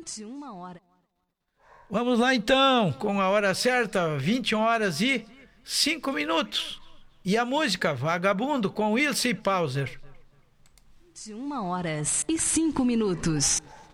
21h. Vamos lá então, com a hora certa, 21h05. E a música Vagabundo com Ilse Pauser. 21h05.